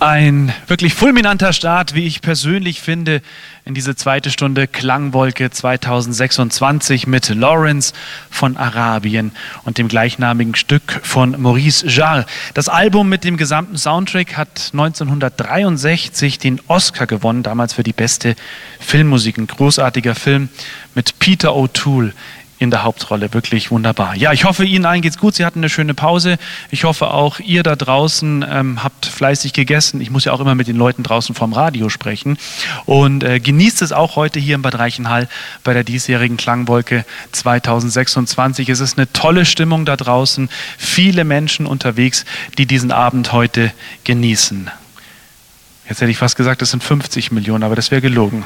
Ein wirklich fulminanter Start, wie ich persönlich finde, in diese zweite Stunde Klangwolke 2026 mit Lawrence von Arabien und dem gleichnamigen Stück von Maurice Jarre. Das Album mit dem gesamten Soundtrack hat 1963 den Oscar gewonnen, damals für die beste Filmmusik. Ein großartiger Film mit Peter O'Toole in der Hauptrolle, wirklich wunderbar. Ja, ich hoffe, Ihnen allen geht's gut. Sie hatten eine schöne Pause. Ich hoffe auch, ihr da draußen habt fleißig gegessen. Ich muss ja auch immer mit den Leuten draußen vom Radio sprechen. Und genießt es auch heute hier in Bad Reichenhall bei der diesjährigen Klangwolke 2026. Es ist eine tolle Stimmung da draußen. Viele Menschen unterwegs, die diesen Abend heute genießen. Jetzt hätte ich fast gesagt, es sind 50 Millionen, aber das wäre gelogen.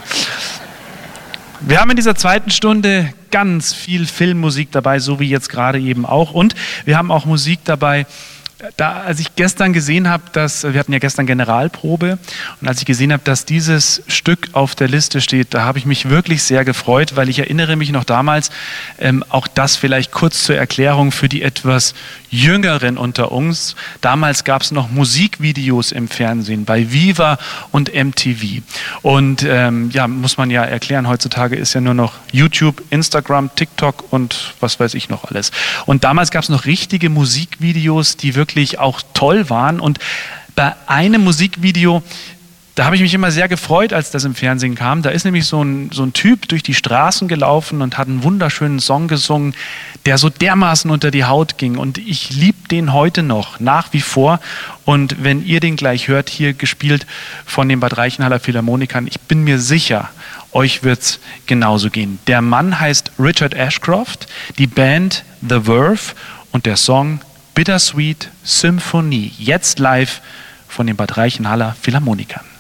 Wir haben in dieser zweiten Stunde ganz viel Filmmusik dabei, so wie jetzt gerade eben auch. Und wir haben auch Musik dabei, als ich gestern gesehen habe, wir hatten ja gestern Generalprobe, und als ich gesehen habe, dass dieses Stück auf der Liste steht, da habe ich mich wirklich sehr gefreut, weil ich erinnere mich noch damals, auch das vielleicht kurz zur Erklärung für die etwas Jüngeren unter uns. Damals gab es noch Musikvideos im Fernsehen bei Viva und MTV. Und ja, muss man ja erklären, heutzutage ist ja nur noch YouTube, Instagram, TikTok und was weiß ich noch alles. Und damals gab es noch richtige Musikvideos, die wirklich auch toll waren. Und bei einem Musikvideo, da habe ich mich immer sehr gefreut, als das im Fernsehen kam. Da ist nämlich so ein Typ durch die Straßen gelaufen und hat einen wunderschönen Song gesungen, der so dermaßen unter die Haut ging. Und ich liebe den heute noch, nach wie vor. Und wenn ihr den gleich hört, hier gespielt von den Bad Reichenhaller Philharmonikern, ich bin mir sicher, euch wird's genauso gehen. Der Mann heißt Richard Ashcroft, die Band The Verve und der Song Bittersweet Symphony. Jetzt live von den Bad Reichenhaller Philharmonikern.